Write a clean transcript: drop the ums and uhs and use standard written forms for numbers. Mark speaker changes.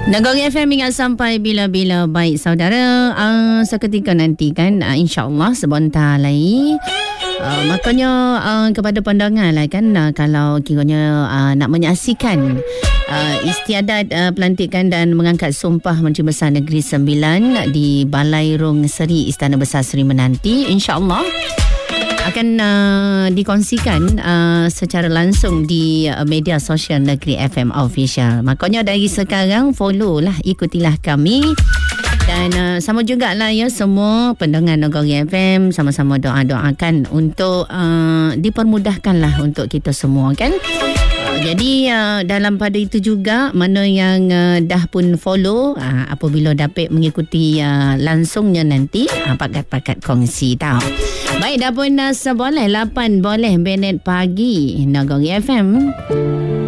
Speaker 1: Nagori FM ingat sampai bila-bila. Baik saudara, seketika nanti kan, insyaAllah sebentar lagi. Makanya kepada pandangan lah kan, kalau kiranya nak menyaksikan istiadat pelantikan dan mengangkat sumpah Menteri Besar Negeri Sembilan di Balai Rung Seri Istana Besar Seri Menanti, insyaAllah akan dikongsikan secara langsung di media sosial Negeri FM Official. Makanya dari sekarang follow lah, ikutilah kami. Dan sama jugalah ya semua pendengar Nagori FM, sama-sama doa-doakan untuk dipermudahkan lah untuk kita semua kan. Jadi dalam pada itu juga, mana yang dah pun follow, apabila dapat mengikuti langsungnya nanti, pakat-pakat kongsi tau. Baik, dah pun seboleh 8 boleh minit pagi Nagori FM.